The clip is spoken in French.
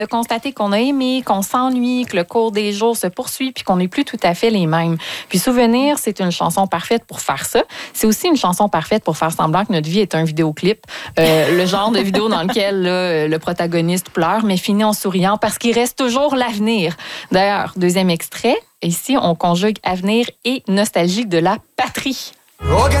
De constater qu'on a aimé, qu'on s'ennuie, que le cours des jours se poursuit, puis qu'on n'est plus tout à fait les mêmes. Puis Souvenir, c'est une chanson parfaite pour faire ça. C'est aussi une chanson parfaite pour faire semblant que notre vie est un vidéoclip. Le genre de vidéo dans lequel là, le protagoniste pleure, mais finit en souriant parce qu'il reste toujours l'avenir. D'ailleurs, deuxième extrait, ici, on conjugue avenir et nostalgie de la patrie.